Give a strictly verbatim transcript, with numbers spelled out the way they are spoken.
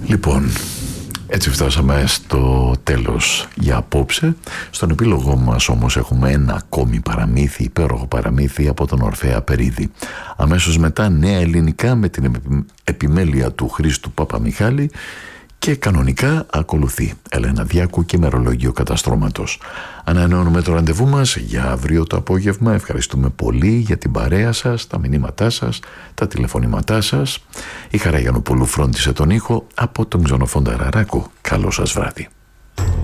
Λοιπόν, έτσι φτάσαμε στο τέλος για απόψε. Στον επίλογό μας όμως έχουμε ένα ακόμη παραμύθι, υπέροχο παραμύθι από τον Ορφέα Περίδη. Αμέσως μετά νέα ελληνικά με την επιμέλεια του Χρήστου Παπαμιχάλη και κανονικά ακολουθεί Έλενα Διάκου και Μερολόγιο Καταστρώματος. Ανανεώνουμε το ραντεβού μας για αύριο το απόγευμα. Ευχαριστούμε πολύ για την παρέα σας, τα μηνύματά σας, τα τηλεφωνήματά σας. Η Χαρά Γιαννοπούλου φρόντισε τον ήχο από τον Ξενοφόντα Ραράκο. Καλό σας βράδυ.